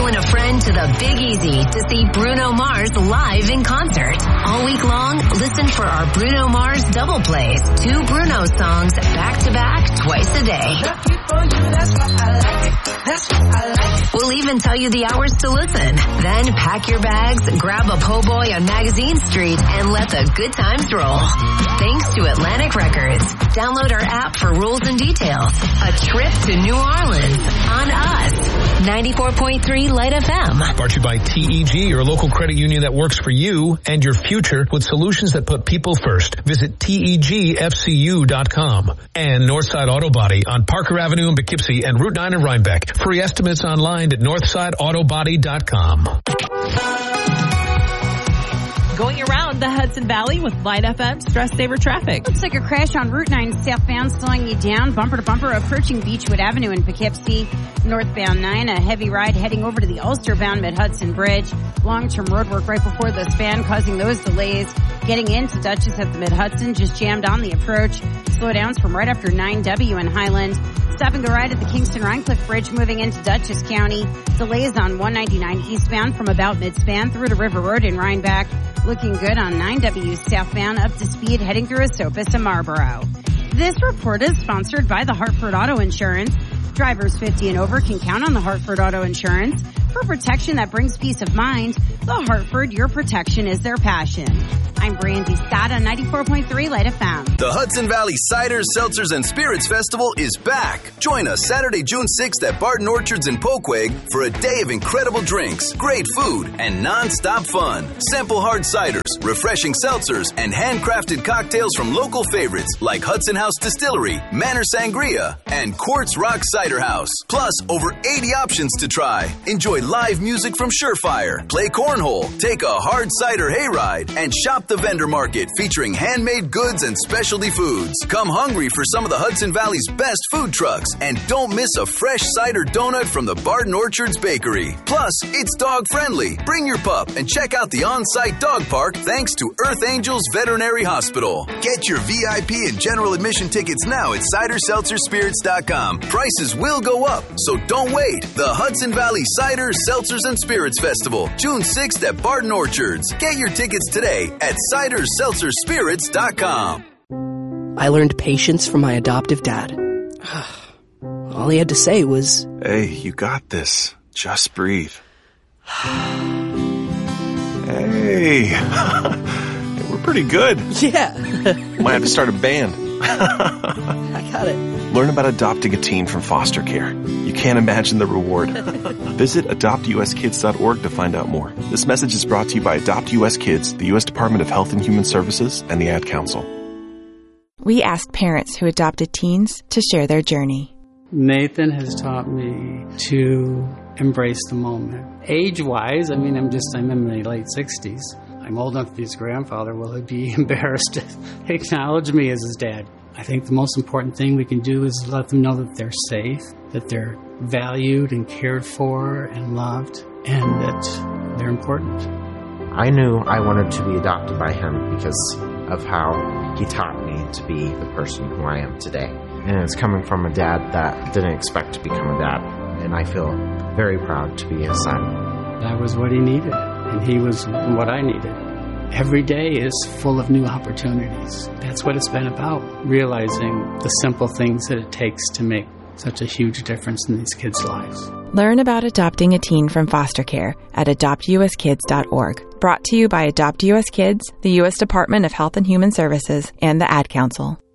and a friend to the Big Easy to see Bruno Mars live in concert. All week long, listen for our Bruno Mars double plays. 2 Bruno songs back to back twice a day. We'll even tell you the hours to listen. Then pack your bags, grab a po' boy on Magazine Street, and let the good times roll. Thanks to Atlantic Records. Download our app for rules and details. A trip to New Orleans on us. 94.3 Light FM. Brought to you by TEG, your local credit union that works for you and your future with solutions that put people first. Visit TEGFCU.com. And Northside Auto Body on Parker Avenue in Poughkeepsie and Route 9 in Rhinebeck. Free estimates online at NorthsideAutobody.com. Going around the Hudson Valley with Light FM Stress Saver traffic. Looks like a crash on Route 9 southbound slowing you down bumper to bumper approaching Beechwood Avenue in Poughkeepsie. Northbound 9, a heavy ride heading over to the Ulster-bound Mid-Hudson Bridge. Long-term road work right before the span causing those delays. Getting into Dutchess at the Mid-Hudson just jammed on the approach. Slowdowns from right after 9W in Highland. Stop and go right at the Kingston-Rhinecliff Bridge moving into Dutchess County. Delays on 199 eastbound from about mid-span through to River Road in Rhinebeck. Looking good on 9W southbound up to speed heading through Esopus and Marlboro. This report is sponsored by the Hartford Auto Insurance. Drivers 50 and over can count on the Hartford Auto Insurance. For protection that brings peace of mind, the Hartford, your protection is their passion. I'm Brandy Scott on 94.3 Light FM. The Hudson Valley Ciders, Seltzers, and Spirits Festival is back. Join us Saturday, June 6th at Barton Orchards in Poquag for a day of incredible drinks, great food, and non-stop fun. Sample hard ciders, refreshing seltzers, and handcrafted cocktails from local favorites like Hudson House Distillery, Manor Sangria, and Quartz Rock Cider House. Plus, over 80 options to try. Enjoy live music from Surefire, play cornhole, take a hard cider hayride, and shop the vendor market featuring handmade goods and specialty foods. Come hungry for some of the Hudson Valley's best food trucks, and don't miss a fresh cider donut from the Barton Orchards Bakery. Plus, it's dog friendly. Bring your pup and check out the on-site dog park thanks to Earth Angels Veterinary Hospital. Get your VIP and general admission tickets now at ciderseltzerspirits.com. Prices will go up, so don't wait. The Hudson Valley Cider, Seltzers, and Spirits Festival, June 6th at Barton Orchards. Get your tickets today at ciderseltzerspirits.com. I learned patience from my adoptive dad. All he had to say was, "Hey, you got this. Just breathe." Hey, we're pretty good. Yeah. Might have to start a band. I got it. Learn about adopting a teen from foster care. You can't imagine the reward. Visit adoptuskids.org to find out more. This message is brought to you by Adopt US Kids, the U.S. Department of Health and Human Services, and the Ad Council. We asked parents who adopted teens to share their journey. Nathan has taught me to embrace the moment. Age-wise, I'm in my late 60s. I'm old enough to be his grandfather. Will he be embarrassed to acknowledge me as his dad? I think the most important thing we can do is let them know that they're safe, that they're valued and cared for and loved, and that they're important. I knew I wanted to be adopted by him because of how he taught me to be the person who I am today. And it's coming from a dad that didn't expect to become a dad. And I feel very proud to be his son. I was what he needed, and he was what I needed. Every day is full of new opportunities. That's what it's been about, realizing the simple things that it takes to make such a huge difference in these kids' lives. Learn about adopting a teen from foster care at adoptuskids.org. Brought to you by Adopt US Kids, the U.S. Department of Health and Human Services, and the Ad Council.